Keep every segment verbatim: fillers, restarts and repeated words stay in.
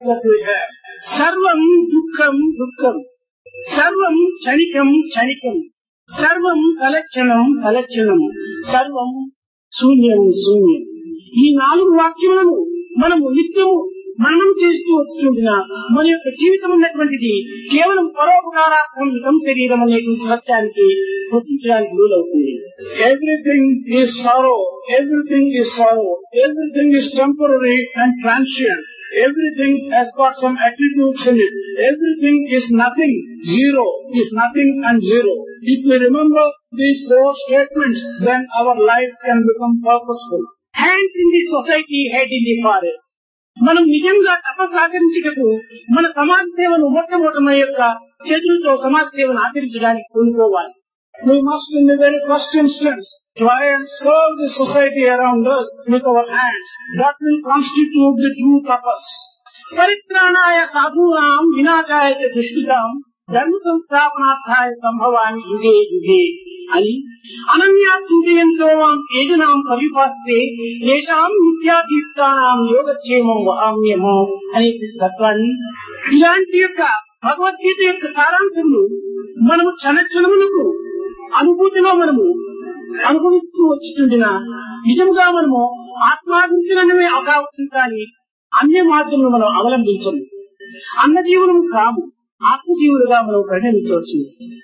that we have. Sarvam dukkam dukkam. Sarvam chanikam chanikam. Sarvam salachanam salachanam. Sarvam శూన్యం శూన్యం. ఈ నాలుగు వాక్యములను మనము నిత్యము మననం చేస్తూ వస్తుంటున్నా మన యొక్క జీవితం ఉన్నటువంటిది కేవలం పరోపకారాత్మకం శరీరం అనేటువంటి సత్యానికి గుర్తించడానికి వీలవుతుంది. Everything is sorrow, everything is sorrow, everything is temporary and transient. Everything has got some attributes in it. Everything is nothing, zero is nothing and zero. If we remember these four statements, then our life can become purposeful. Hands in the society, head in the forest. మనం నిజంగా తపసాచరించుటకు మన సమాజ సేవను మొట్టమొదటి యొక్క చేతులతో సమాజ సేవను ఆచరించడానికి పూనుకోవాలి. We must in the very first instance try and serve the society around us with our hands. That will constitute the true tapas. పరిత్రాణాయ సాధూనాం వినాశాయ చ దుష్కృతాం ధర్మ సంస్థాపనార్థాయ సంభవామి యుగే యుగే అని అనన్యా చింతయంతో మాం ఏజనాం పరిపాస్తే ఏషాం నిత్యాదీప్తానాం యోగక్షేమం వహామ్యమో అనే తత్వాన్ని, ఇలాంటి యొక్క భగవద్గీత యొక్క సారాంశములు మనము క్షణక్షణములకు అనుభూతిలో మనము అనుభవిస్తూ వచ్చిన నిజంగా మనము ఆత్మాభించడమే అవకాశం కానీ అన్య మార్గంలో మనం అవలంబించము. అన్న జీవనం కాము, ఆత్మజీవులుగా మనం పరిణమించవచ్చు.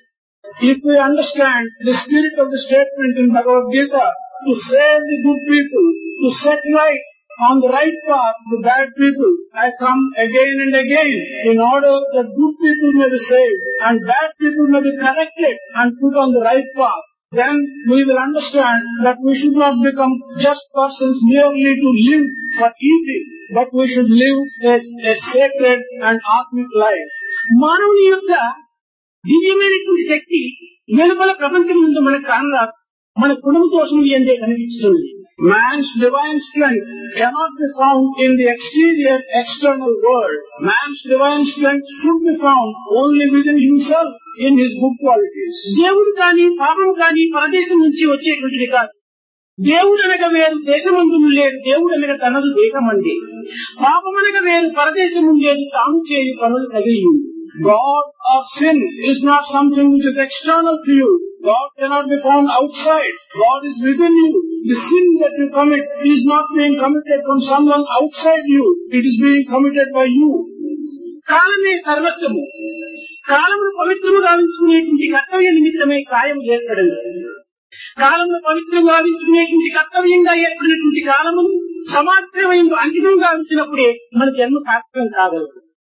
If we understand the spirit of the statement in Bhagavad Gita, to save the good people, to set right on the right path the bad people, I come again and again in order that good people may be saved and bad people may be corrected and put on the right path. Then we will understand that we should not become just persons merely to live for eating, but we should live a, a sacred and atmic life. మానవుని యొక్క దివ్యమైనటువంటి శక్తి వెలుపల ప్రపంచం ముందు మనకు కానరాదు, మన కుటుంబ దోషములు ఎందే కనిపిస్తుంది. Man's divine strength cannot be found in the exterior external world. Man's divine strength should be found only within himself in his good qualities. దేవుడు కానీ పాపం కానీ పరదేశం నుంచి వచ్చేటువంటిది కాదు. దేవుడు అనగా వేరు, దేశమందు లేదు. దేవుడు అనగా తనదు దేహమంది. పాపమనగా వేరు, పరదేశము లేదు, తాను చేయు పనులు తగిలి. God or sin is not something which is external to you. God cannot be found outside. God is within you. The sin that you commit is not being committed from someone outside you. It is being committed by you. కాలమే సర్వస్వము. కాలమును పవిత్రము గావించుకునేటువంటి కర్తవ్య నిమిత్తమే కాయం ఏర్పడింది. కాలమును పవిత్రంగా గావించుకునేటువంటి కర్తవ్యంగా ఏర్పడినటువంటి కాలమును సమాజ సేవ అంకితం గావించినప్పుడే మన జన్మ సార్థకం కాగలదు.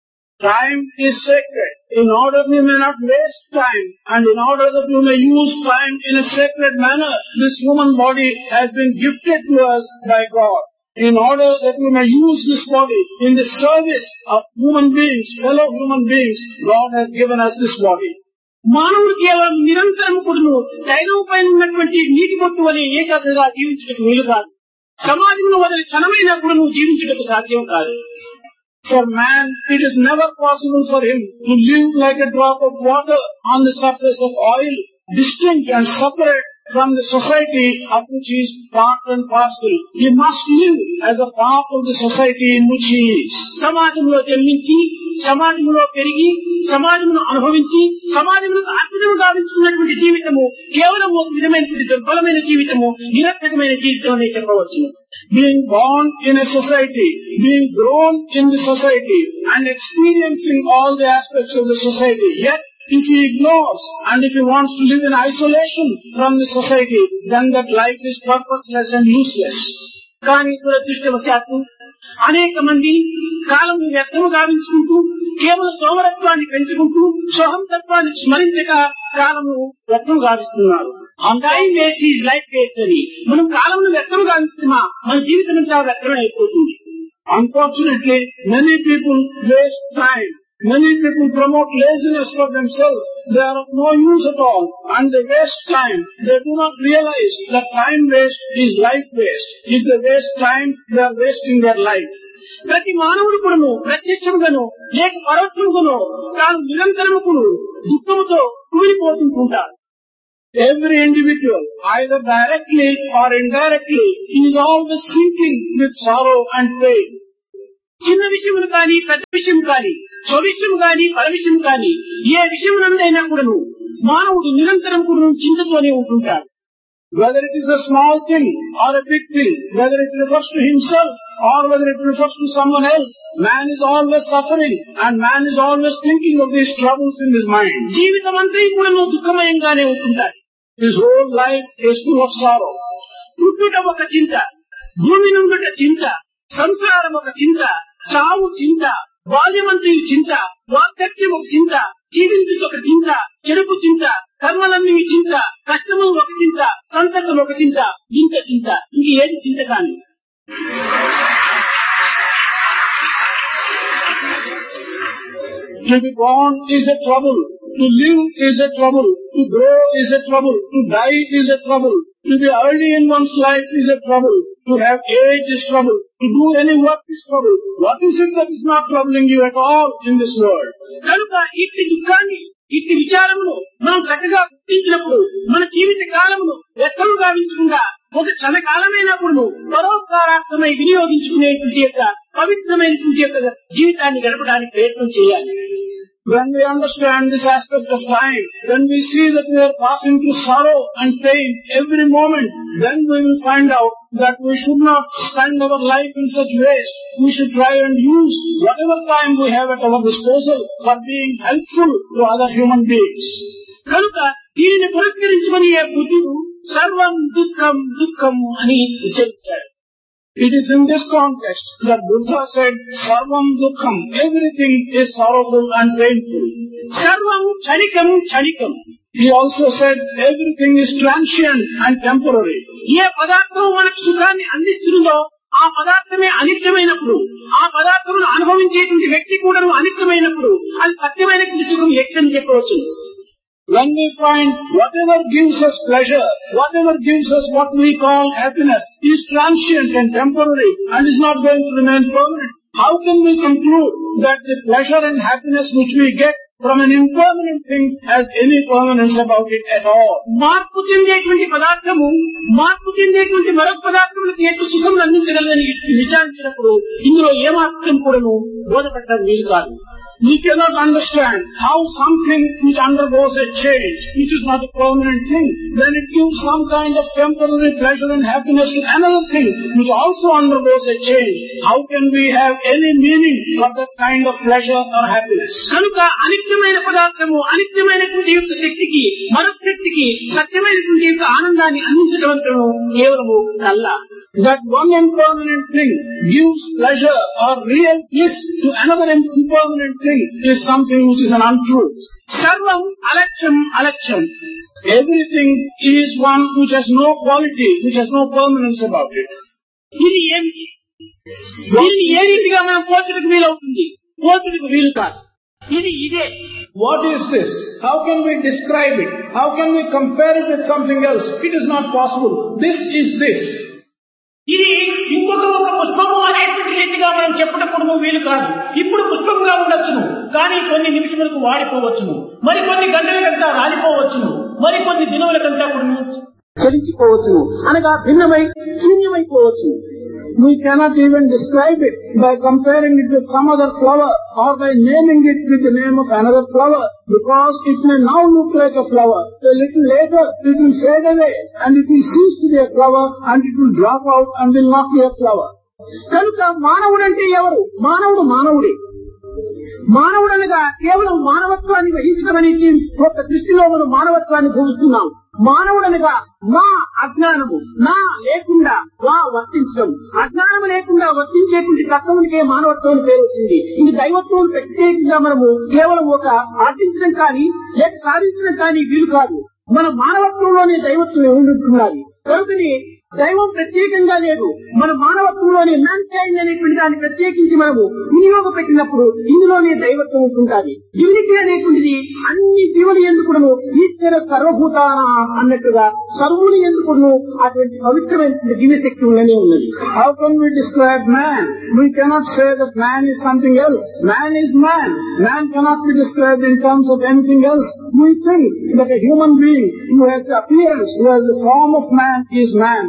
Time is sacred. In order that you may not waste time and in order that you may use time in a sacred manner, this human body has been gifted to us by God. In order that we may use this body in the service of human beings, fellow human beings, God has given us this body. మానవుడు కేవలం నిరంతరం కూడాను తైలం పైన ఉన్నటువంటి నీటి బొట్టు వలె ఏకాగ్రగా జీవించటకు వీలు కాదు. సమాజంలో వదిలి క్షణమైనా కూడా నువ్వు జీవించటకు సాధ్యం కాదు. For man, it is never possible for him to live like a drop of water on the surface of oil, distinct and separate from the society of which he is part and parcel. He must live as a part of the society in which he is. సమాజంలో జన్మించి, సమాజంలో పెరిగి, సమాజంలో అనుభవించి, సమాజంలో ఆత్మీయంగా గావించుకున్నటువంటి జీవితము కేవలం ఒక విధమైనటువంటి దుర్బలమైన జీవితము, నిరర్థకమైన జీవితం అనే చెప్పవచ్చు. Being born in a society, being grown in the society and experiencing all the aspects of the society, yet if he ignores and if he wants to live in isolation from the society, then that life is purposeless and useless. కానీ దురదృష్టవశాత్తు అనేక మంది కాలం వ్యర్థము గావించుకుంటూ కేవలం సోమరత్వాన్ని పెంచుకుంటూ సోహంతత్వాన్ని స్మరించక కాలము వ్యర్థం గావిస్తున్నారు. Time waste is life waste అని మనం కాలమును వ్యర్థం గావిస్తున్నా మన జీవితం అంతా వ్యర్థం అయిపోతుంది. Unfortunately, many people waste time. Many people promote laziness for themselves. They are of no use at all and they waste time. They do not realize that time waste is life waste. If they waste time, they are wasting their life. ప్రతి మానవుడు కూడాను ప్రత్యక్షముగాను లేక పరోక్షముగాను తాను నిరంతరము కూడా దుఃఖముతో కూలిపోతుంటారు. Every individual, either directly or indirectly, is always sinking with sorrow and pain. చిన్న విషయములు కానీ పెద్ద విషయం కానీ స్వవిషయం కానీ పరవిషయం కానీ ఏ విషయమునందైనా కూడాను మానవుడు నిరంతరం కూడా చింతతోనే ఉంటుంటాడు. Whether it is a small thing or a big thing, whether it refers to himself or whether it refers to someone else, man is always suffering and man is always thinking of these troubles in his mind. జీవితం అంతా కూడా దుఃఖమయంగానే ఉంటుంటాడు. His whole life is full of sorrow. పుట్టుట ఒక చింత, భూమి నుండుట చింత, సంసారం ఒక చింత, చావు చింత, బాల్యమంత్రియు చింత, వార్ధక్యం ఒక చింత, జీవించుట ఒక చింత, చెడుపు చింత, కర్మలన్నీ చింత, కష్టము ఒక చింత, సంతసం ఒక చింత, ఇంత చింత, ఇంక ఏది చింత కాని. To be born is a trouble, to live is a trouble, to grow is a trouble, to die is a trouble, to be early in one's life is a trouble, to have age is trouble, to do any work is trouble. What is it that is not troubling you at all in this world? కనుక ఇట్టి దుఃఖాన్ని ఇట్టి విచారమును మనం చక్కగా గుర్తించినప్పుడు మన జీవిత కాలమును వ్యర్థము గావించకుండా ఒక క్షణకాలమైనప్పుడు పరోపకారార్థమై వినియోగించుకునేటువంటి యొక్క పవిత్రమైనటువంటి యొక్క జీవితాన్ని గడపడానికి ప్రయత్నం చేయాలి. When we understand this aspect of time, then we see that we are passing through sorrow and pain every moment. Then we will find out that we should not spend our life in such waste. We should try and use whatever time we have at our disposal for being helpful to other human beings. కనుక దీనిని పురస్కరించుకుని బుద్ధుడు సర్వం దుఃఖం దుఃఖం అని ఉచ్చరించాడు. It is in this context that Buddha said, Sarvam Dukkham, everything is sorrowful and painful. Sarvam Chanikam Chanikam. He also said, everything is transient and temporary. ఏ పదార్థం మనకు సుఖాన్ని అందిస్తుందో ఆ పదార్థమే అనిత్యమైనప్పుడు, ఆ పదార్థమును అనుభవించేటువంటి వ్యక్తి కూడా అనిత్యమైనప్పుడు అది సత్యమైనటువంటి సుఖం ఎక్కడని చెప్పవచ్చు. When we find whatever gives us pleasure, whatever gives us what we call happiness is transient and temporary and is not going to remain permanent, how can we conclude that the pleasure and happiness which we get from an impermanent thing has any permanence about it at all? మార్పు చెందేటువంటి పదార్థము మార్పు చెందేటువంటి మరొక పదార్థములకు ఎక్కువ సుఖం అందించగలదని విచారించినప్పుడు ఇందులో ఏమాత్రం కూడాను బోధపడటం వీలు కాదు. We cannot understand how something which undergoes a change, which is not a permanent thing, then it gives some kind of temporary pleasure and happiness to another thing which also undergoes a change. How can we have any meaning for that kind of pleasure or happiness? కనుక అనిత్యమైన పదార్థము అనిత్యమైనటువంటి యొక్క శక్తికి మరొక శక్తికి సత్యమైనటువంటి యొక్క ఆనందాన్ని అందించడం అంటూ కేవలము కల్లా. That one impermanent thing gives pleasure or real bliss to another impermanent thing is something which is an untruth. Sarvam alaksham alaksham. Everything is one which has no quality, which has no permanence about it. ఇది ఏమిటి? దీన్ని ఏ రీతిగా మనం పోల్చడానికి వీలవుతుంది? పోల్చడానికి వీలు కాదు. ఇది ఇదే. What is this? How can we describe it? How can we compare it with something else? It is not possible. This is this. ఇది ఇంకొక ఒక పుష్పము అనేటువంటి రీతిగా మనం చెప్పటప్పుడు వీలు కాదు. ఇప్పుడు పుష్పంగా ఉండొచ్చును, కానీ కొన్ని నిమిషములకు వాడిపోవచ్చును, మరి కొన్ని గంటలకంతా రాలిపోవచ్చును, మరి కొన్ని దినములకంతా కూడా చలించిపోవచ్చును, అనగా భిన్నమై శూన్యమైపోవచ్చు. We cannot even describe it by comparing it with some other flower or by naming it with the name of another flower, because it may now look like a flower. A little later it will fade away and it will cease to be a flower and it will drop out and will not be a flower. కనుక మానవుడంటే ఎవరు? మానవుడు మానవుడే. మానవుడనగా కేవలం మానవత్వాన్ని వహించడం అనేది ఒక దృష్టిలో మనం మానవత్వాన్ని భూమిస్తున్నాం. మానవుడనగా మా అజ్ఞానము నా లేకుండా వా వర్తించడం, అజ్ఞానము లేకుండా వర్తించేటువంటి తత్వమునికే మానవత్వం పేరు వచ్చింది. ఇది దైవత్వం ప్రత్యేకంగా మనము కేవలం ఒక ఆర్జించడం కానీ లేక సాధించడం కానీ వీలు కాదు. మన మానవత్వంలోనే దైవత్వం ఉంటున్నది. కనుకని దైవం ప్రత్యేకంగా లేదు, మన మానవత్వంలోనే మ్యాన్కైండ్ అనేటువంటి దాన్ని ప్రత్యేకించి మనము వినియోగపెట్టినప్పుడు ఇందులోనే దైవత్వం ఉంటుంటుంది. డివినిటీ అనేటువంటిది అన్ని జీవులు ఎందుకును ఈశ్వర సర్వభూతాన అన్నట్టుగా సర్వులు ఎందుకును అటువంటి పవిత్రమైన దివ్యశక్తి ఉన్ననే ఉన్నది. How can we describe man? We cannot say that man is something else. Man is man. Man cannot be described in terms of anything else. We think that a human being who has the appearance, who has the form of man is man.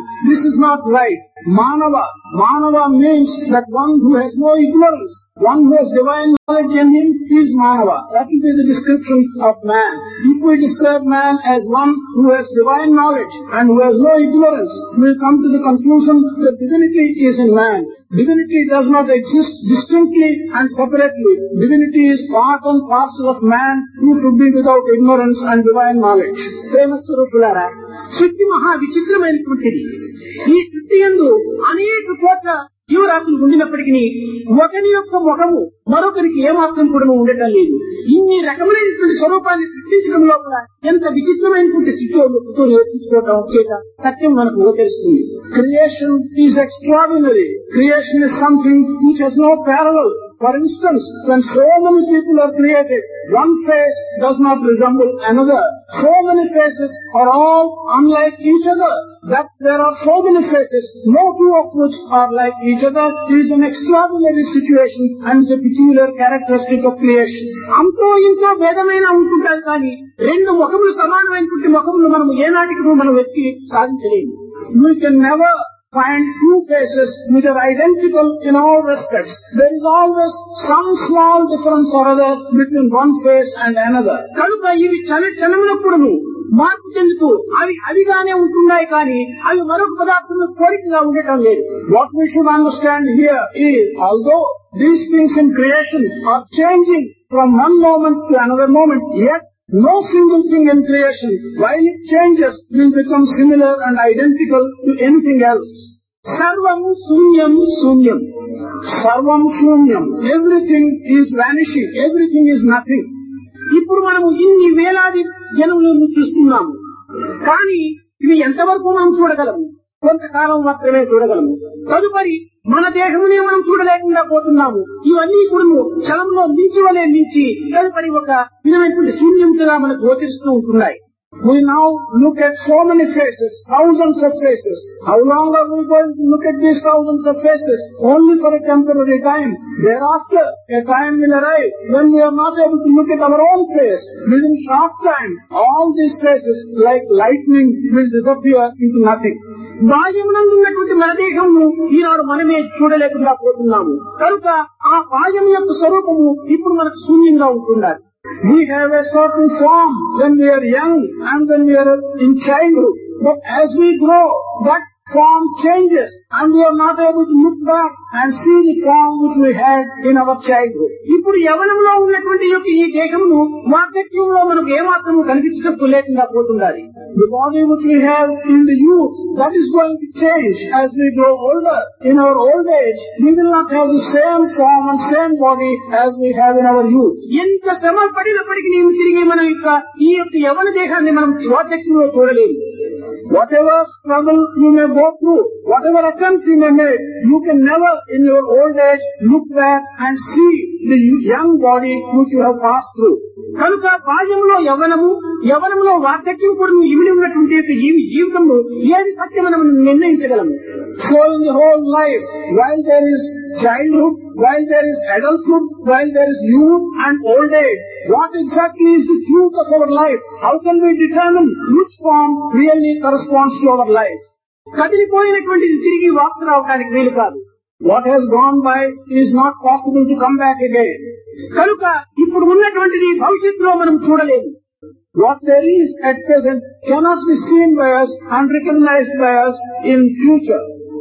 This is not right. Manava. Manava means that one who has no ignorance. One who has divine knowledge in him is Manava. That will be the description of man. If we describe man as one who has divine knowledge and who has no ignorance, we will come to the conclusion that divinity is in man. Divinity does not exist distinctly and separately. Divinity is part and parcel of man who should be without ignorance and divine knowledge. ప్రేమస్వరూపులారా, సృష్టి మహా విచిత్రమైనటువంటిది. ఈ సృష్టి యందు అనేక కోట్ల జీవరాశులు ఉండినప్పటికీ ఒకరి యొక్క ముఖము మరొకరికి ఏమాత్రం కూడా ఉండటం లేదు. ఇన్ని రకములైనటువంటి స్వరూపాన్ని సృష్టించడం లోపల ఎంత విచిత్రమైనటువంటి స్థితితో నేర్చుకోవడం చేత సత్యం మనకు గోచరిస్తుంది. Creation is extraordinary. Creation is something which has no parallel. For instance, when so many people are created, one face does not resemble another. So many faces are all unlike each other. That there are so many faces, no two of which are like each other, is an extraordinary situation and is a peculiar characteristic of creation. అంతో ఇంతో భేదమైన ఉంటుంటారు కానీ రెండు ముఖములు సమానమైనటువంటి ముఖములు మనం ఏనాటికి మనం వెతికి సాధించలేము. We can never find two faces which are identical in all respects. There is always some small difference or other between one face and another. కనుక ఇవి క్షణ క్షణములప్పుడు మార్పు చెందుతూ అవి అవిగానే ఉంటున్నాయి కానీ అవి మరొక పదార్థంలో కోరికగా ఉండటం లేదు. What we should understand here is, although these things in creation are changing from one moment to another moment, yet no single thing in creation, while it changes, will become similar and identical to anything else. Sarvam Sunyam Sunyam. Sarvam Sunyam. Everything is vanishing. Everything is nothing. ఇప్పుడు మనము ఇన్ని వేలాది జనములను చూస్తున్నాము. కానీ ఇవి ఎంతవరకు మనం చూడగలము? కొంతకాలం మాత్రమే చూడగలము. తదుపరి మన దేహమునే మనం చూడలేకుండా పోతున్నాము. ఇవన్నీ కూడా క్షణంలో మించి వలె మించి తదుపరి ఒక విధమైనటువంటి శూన్యంగా మనకు గోచరిస్తూ ఉంటున్నాయి. We now look at so many faces, thousands of faces. How long are we going to look at these thousands of faces? Only for a temporary time. Thereafter, a time will arrive when we are not able to look at our own face. Within short time, all these faces, like lightning, will disappear into nothing. బాహ్యమునందు ఉన్నటువంటి మన దేహము ఈనాడు మనమే చూడలేకుండా పోతున్నాము. కనుక ఆ బాహ్యం యొక్క స్వరూపము ఇప్పుడు మనకు శూన్యంగా ఉంటున్నారు. We have a certain form when we are young and when we are in childhood. But as we grow, that form changes and we are not able to look back and see the form which we had in our childhood. ఇప్పుడు యవనంలో ఉన్నటువంటి యొక్క ఈ దేహము వార్ధక్యంలో మనకు ఏమాత్రము కనిపించడం లేకుండా పోతున్నది. The body which we have in the youth, that is going to change as we grow older. In our old age, we will not have the same form and same body as we have in our youth. ఎంత శ్రమ పడినప్పటికీ నీవు తిరిగి మన యొక్క ఈ యొక్క యవన దేహాన్ని మనం వార్ధక్యంలో చూడలేము. Whatever struggle you may go through, whatever attempt you may make, you can never in your old age look back and see the young body which you have passed through. కనుక బాల్యంలో యవ్వనము, యవ్వనంలో వార్ధక్యం కూడా ఇమిడి ఉన్నటువంటి జీవి జీవితంలో ఏది సత్యమని మనం నిర్ణయించగలము. So in the whole life, while there is childhood, while there is adulthood, while there is youth and old age, what exactly is the truth of our life? How can we determine which form really corresponds to our life? కదిలిపోయినటువంటిది తిరిగి వాపసు రావడానికి వీలు కాదు. What has gone by is not possible to come back again. కనుక ఇప్పుడు ఉన్నటువంటిది భవిష్యత్తులో మనం చూడలేము. What there is at present cannot be seen by us and recognized by us in future.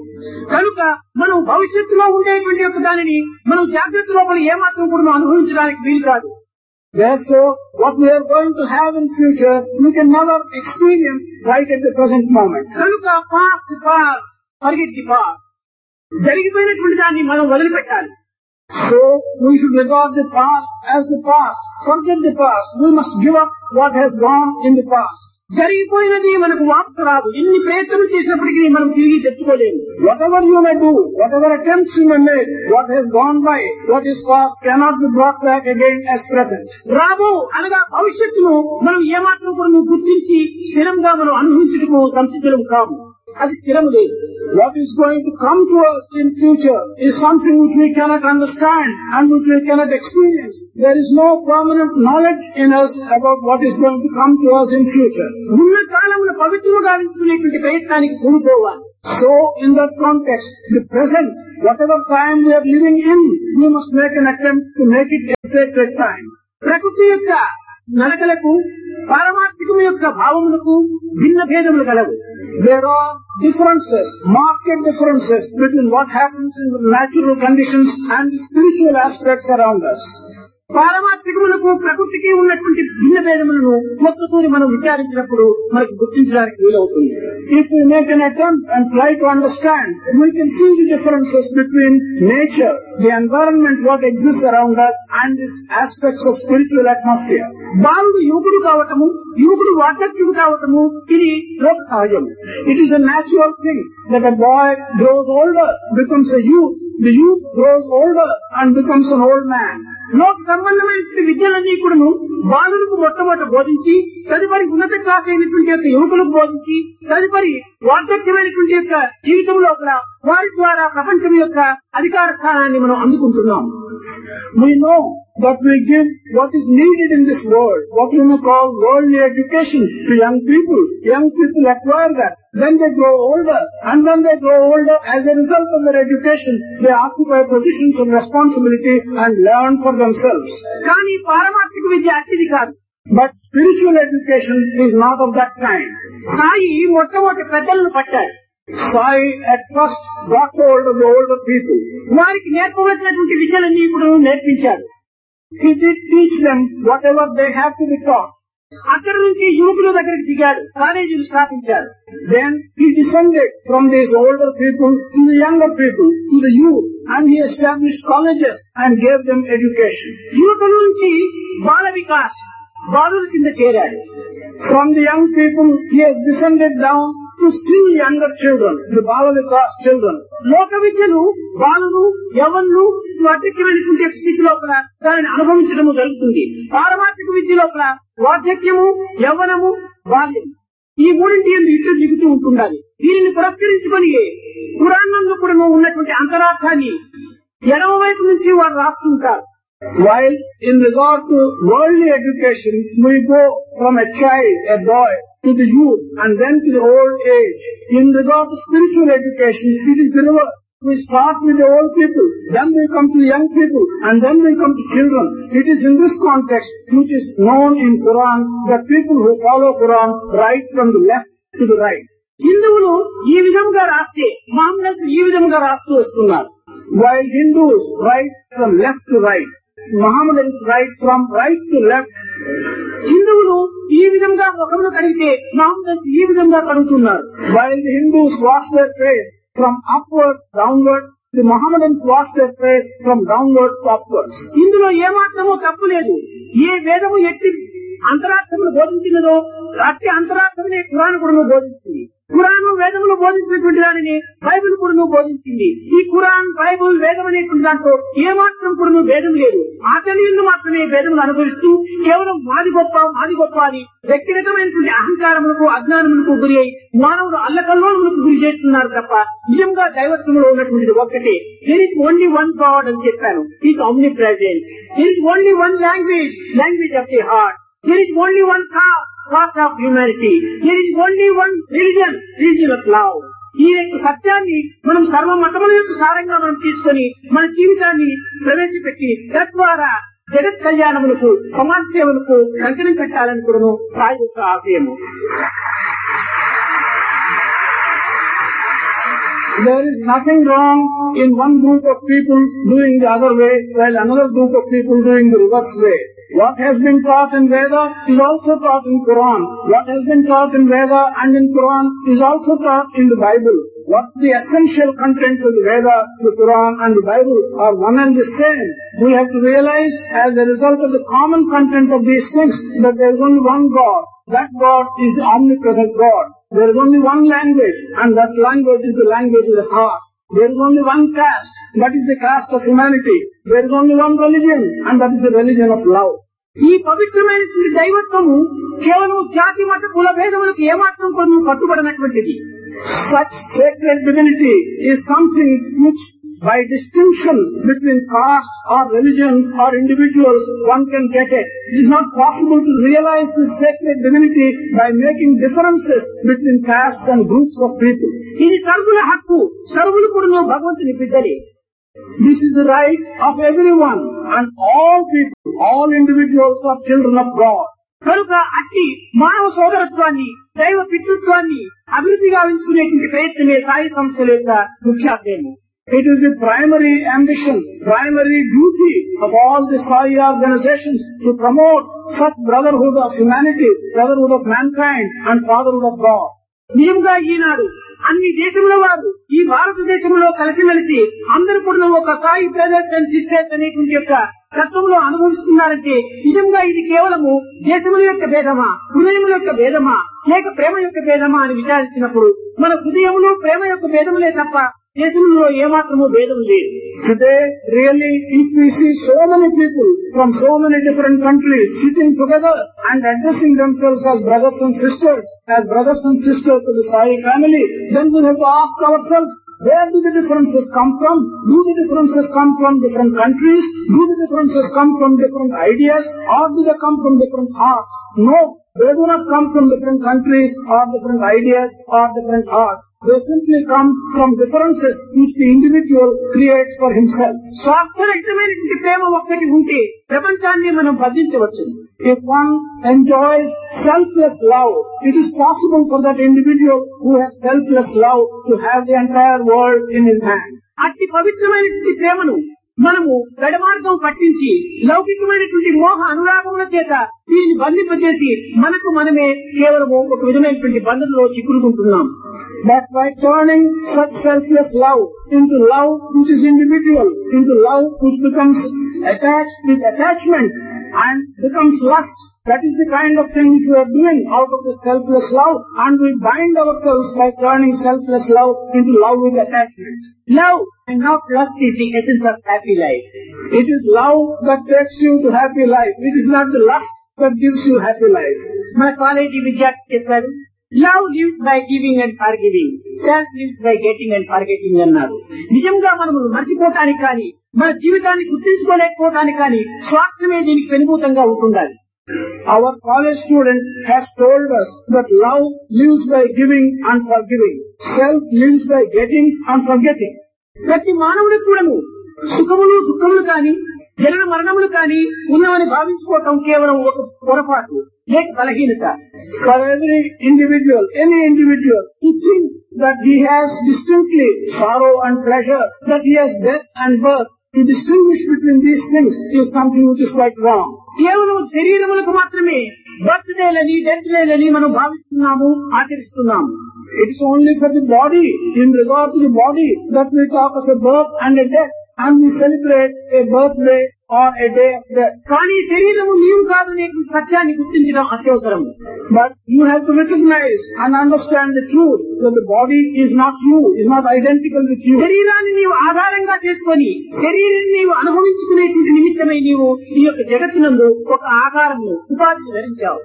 కనుక మనం భవిష్యత్తులో ఉండేటువంటి యొక్క దానిని మనం జాగ్రత్త లోపల ఏమాత్రం కూడా అనుభవించడానికి వీలు కాదు. Therefore, what we are going to have in future, we can never experience right at the present moment. కనుక past past forget the past. జరిగిపోయినటువంటి దాన్ని మనం వదిలిపెట్టాలి. So, we should regard the past as the past. Forget the past. We must give up what has gone in the past. జరిగిపోయినది మనకు వాపసు రాదు. ఎన్ని ప్రయత్నం చేసినప్పటికీ మనం తిరిగి తెచ్చుకోలేము. Whatever you may do, whatever attempts you may make, what has gone by, what is past cannot be brought back again as present. రాబో అనగా భవిష్యత్తును మనం ఏమాత్రం కూడా గుర్తించి స్థిరంగా మనం అనుభవించడము సంసిద్ధులం కాము. అది స్థిరం లేదు. What is going to come to us in future is something which we cannot understand and which we cannot experience. There is no permanent knowledge in us about what is going to come to us in future. ఉన్న కాలంలో పవిత్రముగా గావించుకునేటువంటి ప్రయత్నానికి పూనుకోవాలి. So, in that context, the present, whatever time we are living in, we must make an attempt to make it a sacred time. ప్రకృతి యొక్క నడకలకు పారమార్థికము యొక్క భావములకు భిన్న భేదములు కలవు. There are differences, marked differences between what happens in the natural conditions and the spiritual aspects around us. పారమార్థికములకు ప్రకృతికి ఉన్నటువంటి భిన్న భేదములను ఒక్కతూరి మనం విచారించినప్పుడు మనకు గుర్తించడానికి వీలవుతుంది. If we make an attempt and try to understand, we can see the differences between nature, the environment, what exists around us, and these aspects of spiritual atmosphere. బాలుడు యువకుడు కావటము, యువకుడు వార్ధక్యుడు కావటము ఇది లోక సహజం. It is a natural thing that a boy grows older, becomes a youth, the youth grows older and becomes an old man. లోక సంబంధమైన విద్యలన్నీ కూడాను బాలులకు మొట్టమొదట బోధించి తదుపరి ఉన్నత క్లాస్ అయినటువంటి యొక్క యువకులకు బోధించి తదుపరి వార్ధక్యమైనటువంటి యొక్క జీవితం లోపల వారి ద్వారా ప్రపంచం యొక్క అధికార స్థానాన్ని మనం అందుకుంటున్నాం. We know that we give what is needed in this world, what we may call worldly education to young people. Young people acquire that. Then they grow older, and when they grow older, as a result of their education, they occupy positions of responsibility and learn for themselves. కానీ పారమార్థిక విద్య అతిది కాదు. But spiritual education is not of that kind. Sai మొట్టమొదటి పెద్దలను పట్టారు. Sai at first got hold of the older people. వారికి నేర్పవలసినటువంటి విద్యలన్నీ ఇప్పుడు నేర్పించారు. He did teach them whatever they have to be taught. అక్కడి నుంచి యువకుల దగ్గరికి దిగాడు, కాలేజీలు స్థాపించారు. Then he descended from these older people to the younger people, to the youth, and he established colleges and gave them education. యువకుల నుంచి బాల వికాస్, బాలుల కింద చేరాడు. From the young people, he has descended down to still younger children, the Bala Vikas children. లోక విద్యను బాలులు, యవనులు వార్ధక్యమైనటువంటి స్థితి లోపల దానిని అనుభవించడము జరుగుతుంది. పారమార్థిక విద్య లోపల వార్ధక్యము, యవ్వనము, బాల్యం ఈ మూడింటి ఇట్లు దిగుతూ ఉంటుండాలి. దీనిని పురస్కరించుకొని పురాణంలో కూడా ఉన్నటువంటి అంతరార్థాన్ని ఎడమ వైపు నుంచి వారు రాస్తుంటారు. While in regard to worldly education, we go from a child, a boy, to the youth and then to the old age. In regard to spiritual education, it is the reverse. We start with the old people, then we come to the young people, and then we come to children. It is in this context which is known in Quran that people who follow Quran write from the left to the right. హిందువులు ఈ విధంగా రాస్తే మహమ్మద్ ఈ విధంగా రాస్తూ వస్తున్నారు. While Hindus write from left to right, Mohammedans write from right to left. హిందువులు ఈ విధంగా ముఖమును కడిగితే మహమ్మద్ ఈ విధంగా కడుగుతున్నారు. While the Hindus wash their face from upwards downwards, the Mohammedans wash their face from downwards to upwards. ఇందులో ఏమాత్రమో తప్పు లేదు. ఏ వేదము ఎట్టి అంతరార్థమును బోధించినదో అట్టి అంతరార్థమునే ఖురాన్ కూడా బోధించింది. ఖురాన్ వేదములు బోధించినటువంటి దానిని బైబిల్ కూడా బోధించింది. ఈ ఖురాన్, బైబిల్, వేదం అనేటువంటి దాంట్లో ఏమాత్రం కూడా భేదం లేదు. ఆచరణీయులు మాత్రమే భేదములు అనుభవిస్తూ కేవలం మాది గొప్ప మాది గొప్ప అని వ్యక్తిగతమైనటువంటి అహంకారములకు, అజ్ఞానములకు గురి అయి మానవుడు అల్లకల్లోలకు గురి చేస్తున్నారు తప్ప నిజంగా దైవత్వంలో ఉన్నటువంటిది ఒక్కటే. There is only one God అని చెప్పాను. Is omni present. There is only one language, language of the heart. There is only one cause, cause of humanity. There is only one religion, religion of love. ఈ యొక్క సత్యాన్ని మనం సర్వ మతముల యొక్క సారంగా మనం తీసుకొని మన జీవితాన్ని ప్రవేశపెట్టి తద్వారా జగత్ కళ్యాణములకు, సమాజ సేవలకు కంకణం కట్టాలని కూడా సాయి యొక్క ఆశయము. There is nothing wrong in one group of people doing the other way, while another group of people doing the reverse way. What has been taught in Veda is also taught in Quran. What has been taught in Veda and in Quran is also taught in the Bible. What the essential contents of the Veda, the Quran and the Bible are one and the same. We have to realize as a result of the common content of these things that there is only one God. That God is the omnipresent God. There is only one language, and that language is the language of the heart. There is only one caste, that is the caste of humanity. There is only one religion, and that is the religion of love. ఈ పవిత్రమైనటువంటి దైవత్వము కేవలం జాతి మత కుల భేదములకు ఏమాత్రం కూడా కట్టుబడినటువంటిది. Such sacred divinity is something which By distinction between caste or religion or individuals, one can get it. It is not possible to realize this sacred divinity by making differences between castes and groups of people. ఇది సర్వుల హక్కు, సర్వులు కూడా భగవంతుని బిడ్డలే. This is the right of everyone, and all people, all individuals are children of God. కనుక అట్టి మానవ సోదరత్వాన్ని, దైవ పితృత్వాన్ని అభివృద్ధి గావించుకునేటువంటి ప్రయత్నమే సాయి సంస్థల యొక్క ముఖ్యాశయము. It is the primary ambition, primary duty of all the Sai organizations to promote such brotherhood of humanity, brotherhood of mankind and fatherhood of God. నిజంగా ఈనాడు అన్ని దేశముల వారు ఈ భారతదేశంలో కలిసిమెలిసి అందరూ కూడా ఒక సాయి బ్రదర్స్ అండ్ సిస్టర్స్ అనేటువంటి యొక్క తత్వంలో అనుభవిస్తున్నారంటే నిజంగా ఇది కేవలము దేశముల యొక్క భేదమా, హృదయముల యొక్క భేదమా, లేక ప్రేమ యొక్క భేదమా అని విచారించినప్పుడు మన హృదయములు ప్రేమ యొక్క భేదములే తప్ప దేశంలో ఏమాత్రమూ భేదం లేదు. Today, really, if we see so many people from so many different countries sitting together and addressing themselves as brothers and sisters, as brothers and sisters of the Sai family, then we have to ask ourselves, where do the differences come from? Do the differences come from different countries? Do the differences come from different ideas? Or do they come from different hearts? No, they do not come from different countries or different ideas or different hearts. They simply come from differences which the individual creates for himself. స్వార్థరహితమైనటువంటి ప్రేమ ఒక్కటి ఉంటే ప్రపంచాన్ని మనం బంధించవచ్చు. If one enjoys selfless love, it is possible for that individual who has selfless love to have the entire world in his hand. అట్టి పవిత్రమైనటువంటి ప్రేమను మనము గడమార్గం పట్టించి లౌకికమైనటువంటి మోహ అనురాగముల చేత దీన్ని బంధింపజేసి మనకు మనమే కేవలము ఒక విధమైనటువంటి బంధంలో చిక్కుకుంటున్నాం. But by turning such selfless love into love which is individual, into love which becomes attached with attachment and becomes lust, that is the kind of thing which we are doing out of the selfless love, and we bind ourselves by turning selfless love into love with attachment. Love and not lust is the essence of happy life. It is love that takes you to happy life. It is not the lust that gives you happy life. మన college విద్యార్థి చెప్పారు, love lives by giving and for giving, self lives by getting and for getting అన్నారు. నిజంగా మనము మర్చిపోవటానికి కానీ మన జీవితాన్ని గుర్తించుకోలేకపోవటానికి కానీ స్వార్థమే దీనికి పెనుభూతంగా ఉంటుండాలి. Our college student has told us that love lives by giving and forgiving. Self lives by getting and forgetting. ప్రతి మానవుడికి కూడాను సుఖములు దుఃఖములు కానీ జనన మరణములు కానీ ఉన్నవని భావించుకోవటం కేవలం ఒక పొరపాటు లేక బలహీనత. For every individual, any individual, to think that he has distinctly sorrow and pleasure, that he has death and birth, to distinguish between these things is something which is quite wrong. కేవలం శరీరములకు మాత్రమే బర్త్డేలని డెత్డేలని మనం భావిస్తున్నాము, ఆచరిస్తున్నాము. It is only for the body, in regard to the body, that we talk of a birth and a death, and we celebrate a birthday or a day of death. కానీ శరీరము నీవు కాదు అనే సత్యాన్ని గుర్తించడం అత్యవసరం. But you have to recognize and understand the truth that the body is not you, is not identical with you. శరీరాన్ని నీవు ఆధారంగా చేసుకొని శరీరాన్ని నీవు అనుభవించుకునేటువంటి నిమిత్తమై నీవు ఈ యొక్క జగత్తునందు ఒక ఆకారము ఉపాధిని ధరించావు.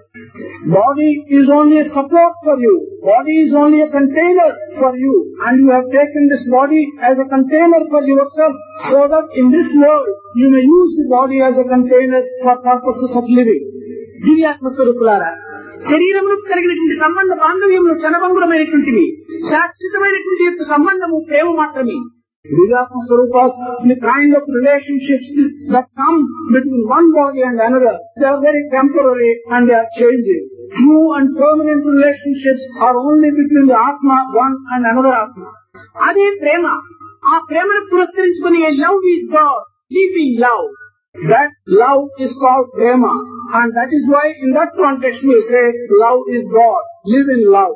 Body is only a support for you. Body is only a container for you, and you have taken this body as a container for yourself, so that in this world you may use the body as a container for purposes of living. దివ్యాత్మ స్వరూపులారా, శరీరమును కలిగినటువంటి సంబంధ బాంధవ్యములు క్షణభంగురమైనటువంటివి. శాశ్వతమైనటువంటి యొక్క సంబంధము ప్రేమ మాత్రమే. Divyatma Swarupas, the kind of relationships that come between one body and another, they are very temporary and they are changing. True and permanent relationships are only between the Atma, one and another Atma. అదే ప్రేమ. ఆ ప్రేమను పురస్కరించుకుని love is God, live in love. That love is called prema, and that is why in that context we say love is God, live in love.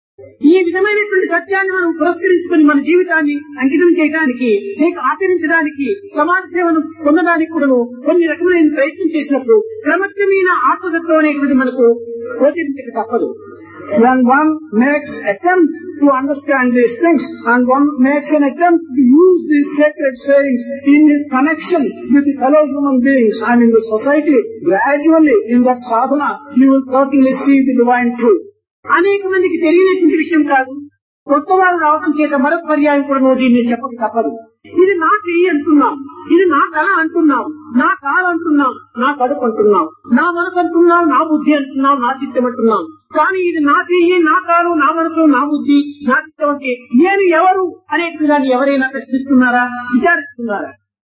ఈ విధమైనటువంటి సత్యాన్ని మనం పురస్కరించుకుని మన జీవితాన్ని అంకితం చేయడానికి, లేక ఆచరించడానికి, సమాజ సేవను పొందడానికి కూడా కొన్ని రకమైన ప్రయత్నం చేసినప్పుడు క్రమక్రమేణ ఆత్మతత్వం అనేటువంటి మనకు గోచరించక తప్పదు. When one makes attempt to understand these things and one makes an attempt to use these sacred sayings in his connection with the fellow human beings and in the society, gradually in that sadhana you will certainly see the divine truth. అనేక మందికి తెలియనటువంటి విషయం కాదు. కొత్త వారు రావడం చేత మరొక పర్యాయం కూడా దీన్ని చెప్పక తప్పదు. ఇది నా చెయ్యి అంటున్నాం, ఇది నా తల అంటున్నాం, నా కాలు అంటున్నాం, నా కడుపు అంటున్నాం, నా మనసు అంటున్నాం, నా బుద్ధి అంటున్నాం, నా చిత్తం అంటున్నాం. కానీ ఇది నా చెయ్యి, నా కాలు, నా మనసు, నా బుద్ధి, నా చిత్తం అంటే నేను ఎవరు అనేటువంటి దాన్ని ఎవరైనా ప్రశ్నిస్తున్నారా, విచారిస్తున్నారా?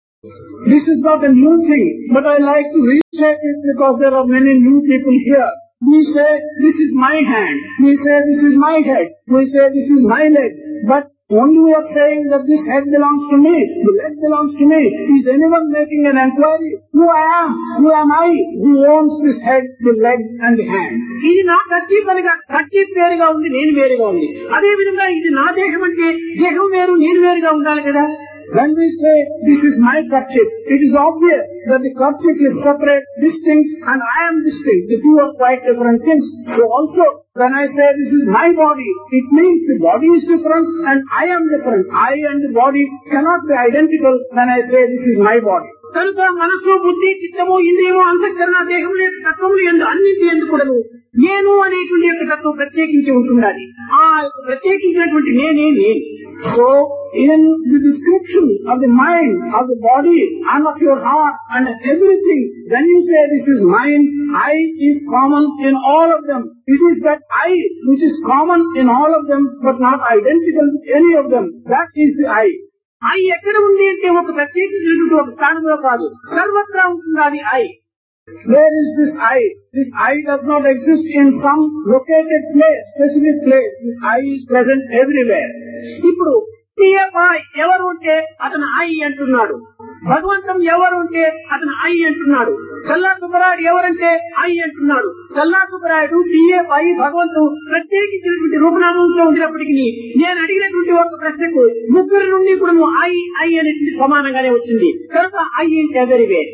This is not a new thing, but I like to restate it because there are many new people here. We say, this is my hand. We say, this is my head. We say, this is my leg. But only we are saying that this head belongs to me, the leg belongs to me. Is anyone making an inquiry? Who I am? Who am I? Who owns this head, the leg and the hand? ఇది నా kerchief అనగా kerchief వేరుగా ఉంది, నేను వేరుగా ఉంది. అదే విధంగా ఇది నా దేహం అంటే దేహం వేరు, నేను వేరుగా ఉండాలి కదా. When we say, this is my kerchief, it is obvious that the kerchief is separate, distinct, and I am distinct. The two are quite different things. So also, when I say this is my body, it means the body is different and I am different. I and the body cannot be identical when I say this is my body. కనుక మనసు, బుద్ధి, చిత్తము, ఇంద్రియము, అంతఃకరణ, దేహముల యొక్క తత్వములు ఎందు అన్నింటి ఎందు కూడాను నేను అనేటువంటి యొక్క తత్వం ప్రత్యేకించి ఉంటున్నది. ఆ ప్రత్యేకించినటువంటి నేనే నేను. So, in the description of the mind, of the body, and of your heart, and everything, when you say this is mine, I is common in all of them. It is that I which is common in all of them, but not identical with any of them. That is the I. I ఎక్కడ ఉంది అంటే ఒక ప్రత్యేకించినటువంటి ఒక స్థానంలో కాదు, సర్వత్రా ఉంటుంది అది I. Where is this I? This I does not exist in some located place, specific place. This I is present everywhere. ఇప్పుడు టీఎఫ్ఐ ఎవరు ఉంటే అతను ఐ అంటున్నాడు, భగవంతం ఎవరు ఉంటే అతను ఐ అంటున్నాడు, చల్లా సుబ్బరాయుడు ఎవరంటే ఐ అంటున్నాడు. చల్లా సుబ్బరాయుడు, టీఎఫ్ఐ, భగవంతుడు ప్రత్యేకించినటువంటి రూపనామంలో ఉండినప్పటికీ నేను అడిగినటువంటి ఒక ప్రశ్నకు ముగ్గురు నుండి కూడా ఐ ఐ అనేటువంటి సమానంగానే వచ్చింది. కనుక I is everywhere.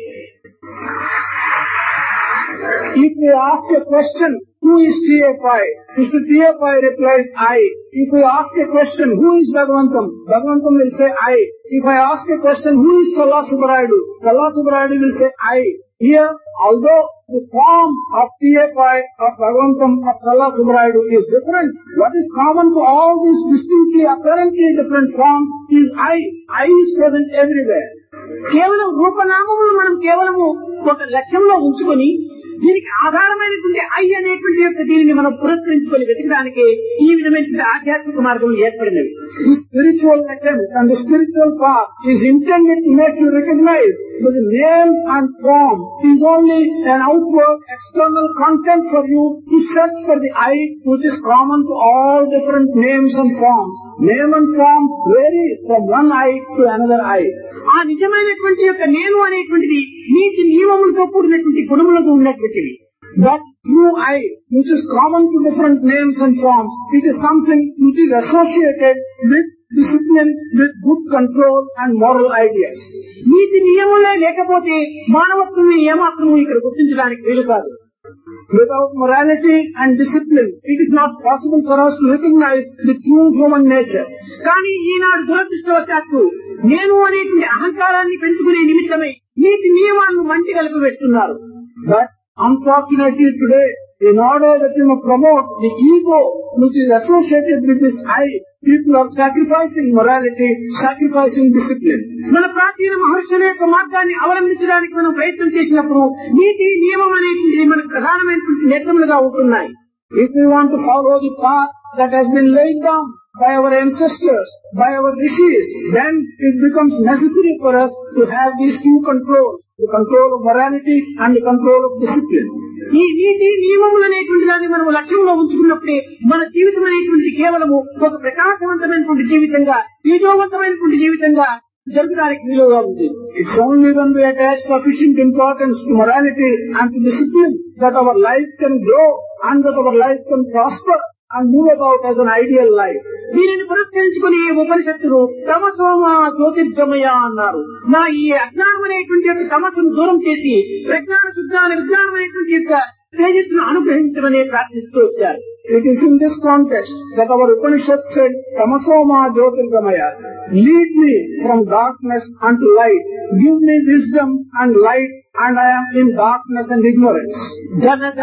If we ask a question, who is T F I? Mister T F I replies, I. If we ask a question, who is Bhagavantam? Bhagavantam will say, I. If I ask a question, who is Challa Subbarayudu? Challa Subbarayudu will say, I. Here, although the form of T F I, of Bhagavantam, of Challa Subbarayudu is different, what is common to all these distinctly, apparently different forms is I. I is present everywhere. కేవలం రూపనామములు మనం కేవలము ఒక లక్ష్యంలో ఉంచుకొని దీనికి ఆధారమైనటువంటి I అనేటువంటి యొక్క దీనిని మనం పురస్కరించుకొని వెతకడానికి ఈ విధమైనటువంటి ఆధ్యాత్మిక మార్గం ఏర్పడినవి. The spiritual attempt and the spiritual path is intended to make you recognize that the name and form is only an outward external content for you to search for the I which is common to all different names and forms. Name and form varies from one I to another I. ఆ నిజమైనటువంటి యొక్క నేను అనేటువంటిది నీతి నియమములతో కూడినటువంటి గుణములతో ఉన్నటువంటివి. That true I, which is common to different names and forms, it is something which is associated with discipline, with good control and moral ideas. నీతి నియములే లేకపోతే మానవత్వం ఏమాత్రం ఇక్కడ గుర్తించడానికి వీలు కాదు. Without morality and discipline, it is not possible for us to recognize the true human nature. కానీ ఈనాడు దురదృష్టవశాత్తు నేను అనేటువంటి అహంకారాన్ని పెంచుకునే నిమిత్తమై నీతి నియమాలను మంచి కలిపి వేస్తున్నారు. But unfortunately today, in order that you may promote the ego which is associated with this I, people are sacrificing morality, sacrificing discipline. మన ప్రాచీన మహర్షుల యొక్క మార్గాన్ని అవలంబించడానికి మనం ప్రయత్నం చేసినప్పుడు నీతి నియమం అనేటువంటి మనకు ప్రధానమైనటువంటి నేత్రములుగా ఉంటున్నాయి. If we want to follow the path that has been laid down by our ancestors, by our rishis, then it becomes necessary for us to have these two controls, the control of morality and the control of discipline. ఈ నీతి నియమములు అనేటువంటి దాన్ని మనం లక్ష్యంలో ఉంచుకున్నప్పుడే మన జీవితం అనేటువంటి కేవలము ఒక ప్రకాశవంతమైనటువంటి జీవితంగా, తేజోవంతమైనటువంటి జీవితంగా జరగడానికి వీలుగా ఉంది. It's only when we attach sufficient importance to morality and to discipline that our life can grow and that our life can prosper and move about as an ideal life. దీనిని పురస్కరించుకుని ఉపనిషత్తులు తమసోమ జ్యోతిర్గమయ అన్నారు. నా ఈ అజ్ఞానం అనేటువంటి యొక్క తమస్సును దూరం చేసి ప్రజ్ఞాన శుద్ధాన విజ్ఞానం అనేటువంటి యొక్క తేజస్సును అనుగ్రహించమని ప్రార్థిస్తూ వచ్చారు. It is in this context that our Upanishad said, Tamasoma Jyotirgamaya, lead me from darkness unto light, give me wisdom and light, and I am in darkness and ignorance.